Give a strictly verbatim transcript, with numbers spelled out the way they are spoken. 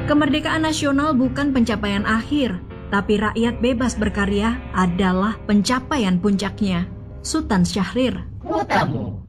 Kemerdekaan nasional bukan pencapaian akhir, tapi rakyat bebas berkarya adalah pencapaian puncaknya. Sultan Syahrir. Kuotamu.